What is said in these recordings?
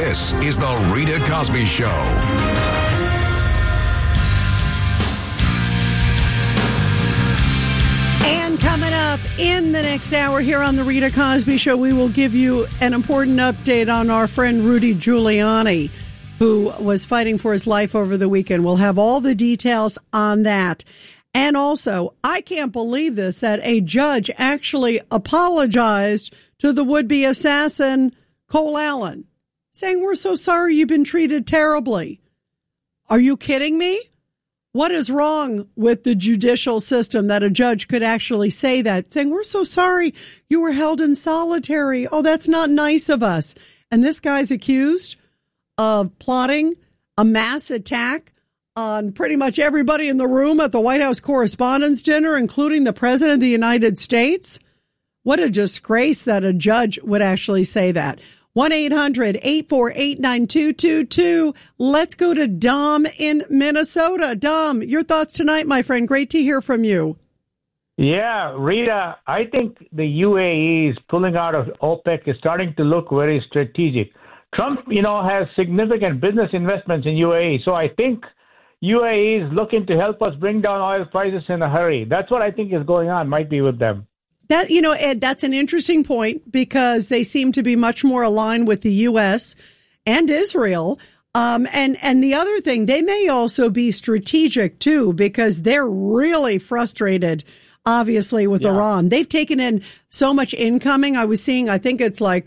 This is The Rita Cosby Show. And coming up in the next hour here on The Rita Cosby Show, we will give you an important update on our friend Rudy Giuliani, who was fighting for his life over the weekend. We'll have all the details on that. And also, I can't believe this, that a judge actually apologized to the would-be assassin, Cole Allen, saying, "We're so sorry you've been treated terribly." Are you kidding me? What is wrong with the judicial system that a judge could actually say that, saying, "We're so sorry you were held in solitary. Oh, that's not nice of us." And this guy's accused of plotting a mass attack on pretty much everybody in the room at the White House Correspondents' Dinner, including the President of the United States. What a disgrace that a judge would actually say that. 1-800-848-9222. Let's go to Dom in Minnesota. Dom, your thoughts tonight, my friend. Great to hear from you. Yeah, Rita, I think the UAE's pulling out of OPEC is starting to look very strategic. Trump, has significant business investments in UAE. So I think UAE is looking to help us bring down oil prices in a hurry. That's what I think is going on, might be with them. That, Ed, that's an interesting point because they seem to be much more aligned with the U.S. and Israel. And the other thing, they may also be strategic, too, because they're really frustrated, obviously, with Iran. They've taken in so much incoming. I was seeing, I think it's like,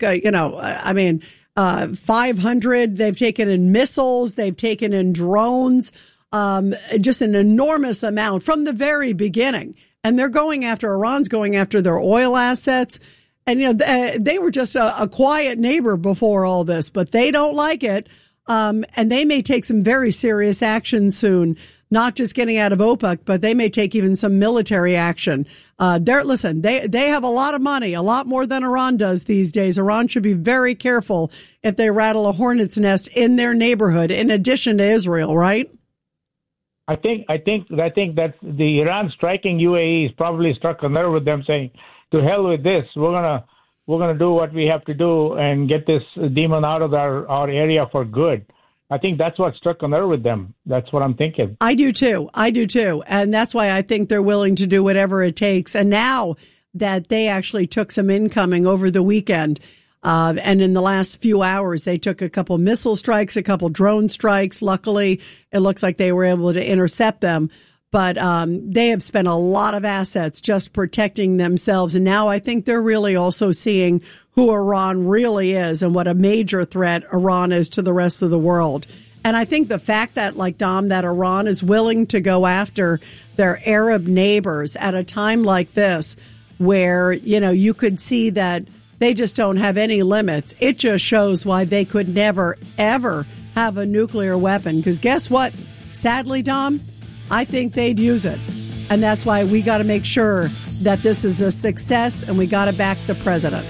500. They've taken in missiles. They've taken in drones, just an enormous amount from the very beginning. And they're Iran's going after their oil assets. And, they were just a quiet neighbor before all this, but they don't like it. And they may take some very serious action soon, not just getting out of OPEC, but they may take even some military action. They have a lot of money, a lot more than Iran does these days. Iran should be very careful if they rattle a hornet's nest in their neighborhood, in addition to Israel, right? I think that the Iran striking UAE has probably struck a nerve with them, saying, "To hell with this. We're gonna do what we have to do and get this demon out of our area for good." I think that's what struck a nerve with them. That's what I'm thinking. I do too. And that's why I think they're willing to do whatever it takes. And now that they actually took some incoming over the weekend, and in the last few hours, they took a couple missile strikes, a couple drone strikes. Luckily, it looks like they were able to intercept them. But they have spent a lot of assets just protecting themselves. And now I think they're really also seeing who Iran really is and what a major threat Iran is to the rest of the world. And I think the fact that, like Dom, that Iran is willing to go after their Arab neighbors at a time like this, where, you could see that they just don't have any limits. It just shows why they could never, ever have a nuclear weapon. Because guess what? Sadly, Dom, I think they'd use it. And that's why we got to make sure that this is a success and we got to back the president.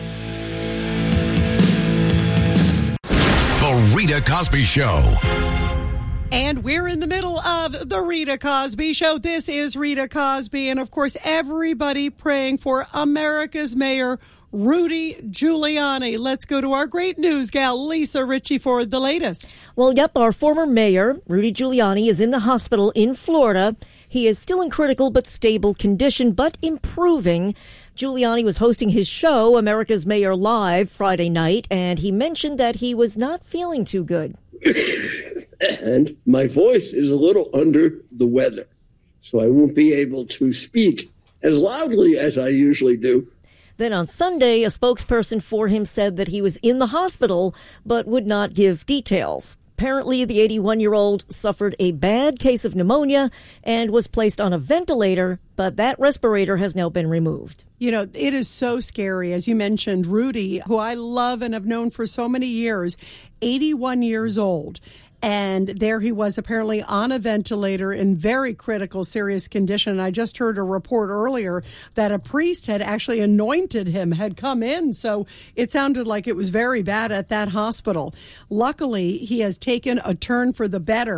The Rita Cosby Show. And we're in the middle of the Rita Cosby Show. This is Rita Cosby. And of course, everybody praying for America's mayor, Rudy Giuliani. Let's go to our great news gal, Lisa Ritchie, for the latest. Well, our former mayor, Rudy Giuliani, is in the hospital in Florida. He is still in critical but stable condition, but improving. Giuliani was hosting his show, America's Mayor Live, Friday night, and he mentioned that he was not feeling too good. And my voice is a little under the weather, so I won't be able to speak as loudly as I usually do. Then on Sunday, a spokesperson for him said that he was in the hospital but would not give details. Apparently, the 81-year-old suffered a bad case of pneumonia and was placed on a ventilator, but that respirator has now been removed. It is so scary. As you mentioned, Rudy, who I love and have known for so many years, 81 years old. And there he was apparently on a ventilator in very critical, serious condition. I just heard a report earlier that a priest had actually anointed him, had come in. So it sounded like it was very bad at that hospital. Luckily, he has taken a turn for the better.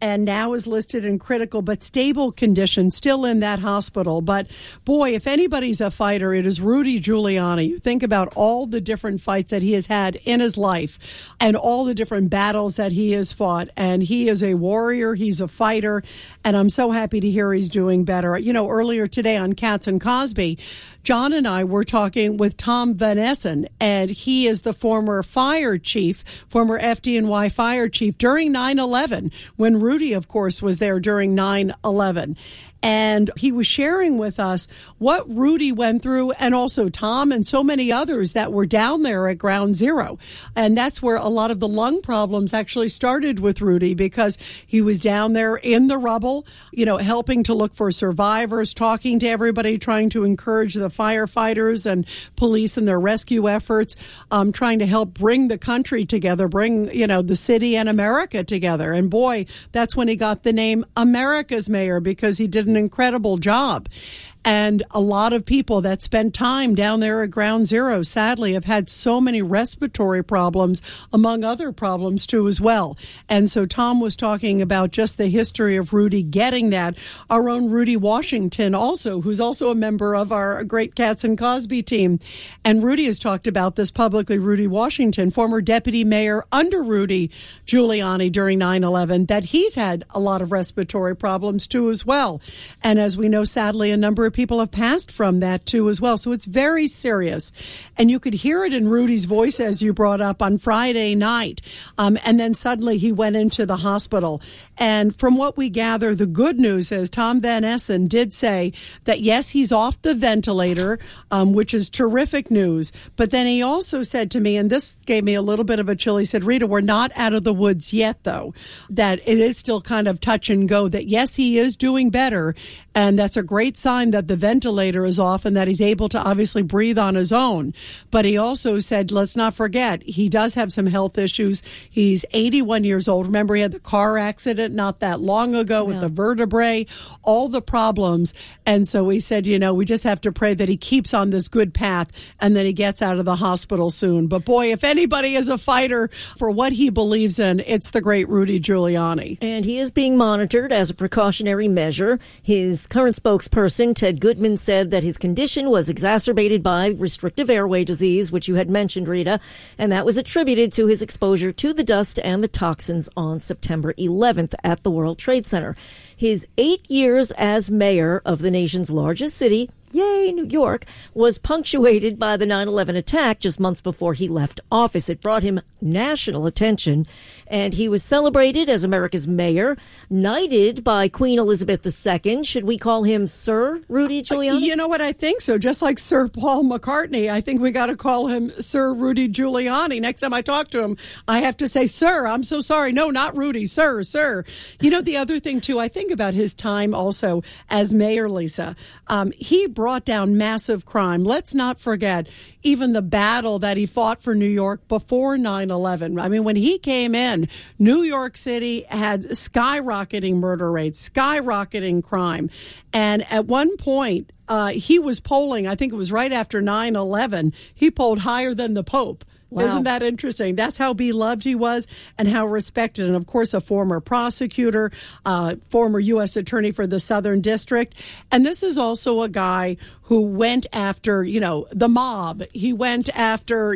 and now is listed in critical but stable condition, still in that hospital. But boy, if anybody's a fighter, it is Rudy Giuliani. You think about all the different fights that he has had in his life and all the different battles that he has fought. And he is a warrior. He's a fighter. And I'm so happy to hear he's doing better. You know, earlier today on Katz and Cosby, John and I were talking with Tom Van Essen, and he is the former fire chief, former FDNY fire chief during 9/11, when Rudy, of course, was there during 9/11. And he was sharing with us what Rudy went through, and also Tom and so many others that were down there at Ground Zero. And that's where a lot of the lung problems actually started with Rudy, because he was down there in the rubble, you know, helping to look for survivors, talking to everybody, trying to encourage the firefighters and police in their rescue efforts, trying to help bring the country together, bring, you know, the city and America together. And boy, that's when he got the name America's Mayor, because he did an incredible job. And a lot of people that spent time down there at Ground Zero, sadly, have had so many respiratory problems, among other problems, too, as well. And so Tom was talking about just the history of Rudy getting that. Our own Rudy Washington also, who's also a member of our great Katz and Cosby team. And Rudy has talked about this publicly. Rudy Washington, former deputy mayor under Rudy Giuliani during 9/11, that he's had a lot of respiratory problems, too, as well. And as we know, sadly, a number of people have passed from that too as well. So it's very serious. And you could hear it in Rudy's voice, as you brought up, on Friday night. And then suddenly he went into the hospital. And from what we gather, the good news is Tom Van Essen did say that, yes, he's off the ventilator, which is terrific news. But then he also said to me, and this gave me a little bit of a chill, he said, Rita, we're not out of the woods yet, though, that it is still kind of touch and go, that, yes, he is doing better. And that's a great sign that the ventilator is off and that he's able to obviously breathe on his own. But he also said, let's not forget, he does have some health issues. He's 81 years old. Remember, he had the car accident not that long ago with the vertebrae, all the problems. And so we said, you know, we just have to pray that he keeps on this good path and that he gets out of the hospital soon. But boy, if anybody is a fighter for what he believes in, it's the great Rudy Giuliani. And he is being monitored as a precautionary measure. His current spokesperson, Ted Goodman, said that his condition was exacerbated by restrictive airway disease, which you had mentioned, Rita, and that was attributed to his exposure to the dust and the toxins on September 11th at the World Trade Center. His 8 years as mayor of the nation's largest city, yay, New York, was punctuated by the 9/11 attack just months before he left office. It brought him national attention, and he was celebrated as America's mayor, knighted by Queen Elizabeth II. Should we call him Sir Rudy Giuliani? You know what? I think so. Just like Sir Paul McCartney, I think we got to call him Sir Rudy Giuliani. Next time I talk to him, I have to say, Sir, I'm so sorry. No, not Rudy. Sir, sir. You know, the other thing, too, I think about his time also as mayor, Lisa. He brought down massive crime. Let's not forget even the battle that he fought for New York before 9/11. I mean, when he came in, New York City had skyrocketing murder rates, skyrocketing crime. And at one point, he was polling, I think it was right after 9/11, he polled higher than the Pope. Wow. Isn't that interesting? That's how beloved he was and how respected. And, of course, a former prosecutor, former U.S. attorney for the Southern District. And this is also a guy who went after, you know, the mob. He went after,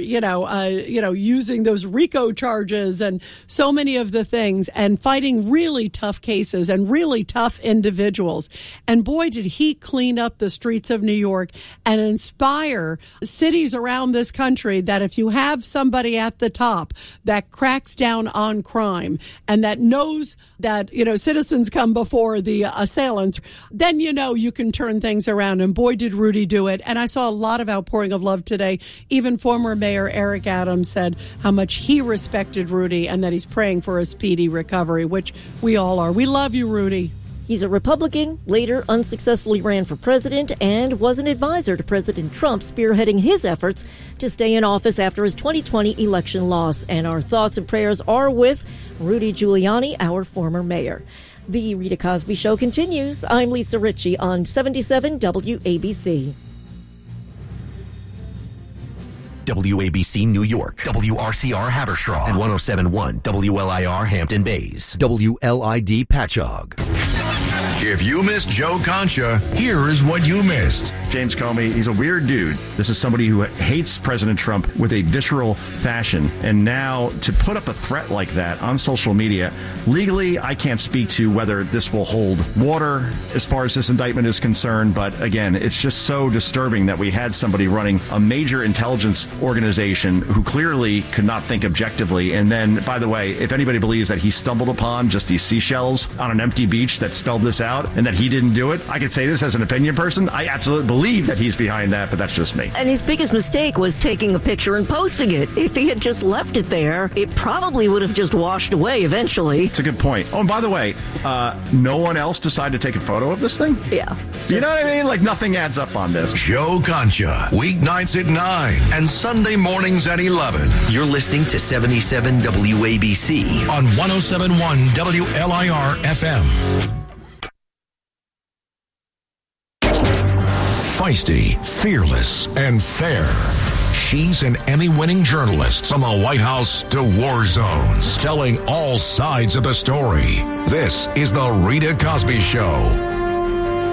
using those RICO charges and so many of the things and fighting really tough cases and really tough individuals. And boy, did he clean up the streets of New York and inspire cities around this country that if you have somebody at the top that cracks down on crime and that knows that, citizens come before the assailants, then, you can turn things around. And boy, did Rudy do it. And I saw a lot of outpouring of love today. Even former Mayor Eric Adams said how much he respected Rudy and that he's praying for a speedy recovery, which we all are. We love you, Rudy. He's a Republican, later unsuccessfully ran for president, and was an advisor to President Trump, spearheading his efforts to stay in office after his 2020 election loss. And our thoughts and prayers are with Rudy Giuliani, our former mayor. The Rita Cosby Show continues. I'm Lisa Ritchie on 77 WABC. WABC New York, WRCR Haverstraw, and 107.1 WLIR Hampton Bays, WLID Patchogue. If you missed Joe Concha, here is what you missed. James Comey, he's a weird dude. This is somebody who hates President Trump with a visceral fashion. And now to put up a threat like that on social media, legally, I can't speak to whether this will hold water as far as this indictment is concerned. But again, it's just so disturbing that we had somebody running a major intelligence organization who clearly could not think objectively. And then, by the way, if anybody believes that he stumbled upon just these seashells on an empty beach that spelled this out and that he didn't do it, I could say this as an opinion person. I absolutely believe that he's behind that, but that's just me. And his biggest mistake was taking a picture and posting it. If he had just left it there, it probably would have just washed away eventually. It's a good point. Oh, and by the way, no one else decided to take a photo of this thing? Yeah. You know what I mean? Like, nothing adds up on this. Joe Concha, weeknights at 9 and Sunday mornings at 11. You're listening to 77 WABC On 107.1 WLIR FM. Feisty, fearless, and fair. She's an Emmy-winning journalist from the White House to war zones, telling all sides of the story. This is The Rita Cosby Show.